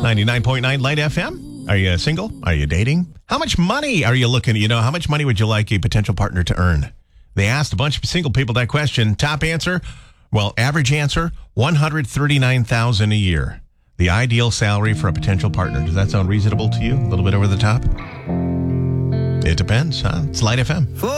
99.9 Light FM. Are you single? Are you dating? How much money are you looking? How much money would you like a potential partner to earn? They asked a bunch of single people that question. Top answer, average answer, $139,000 a year. The ideal salary for a potential partner. Does that sound reasonable to you? A little bit over the top? It depends, huh? It's Light FM.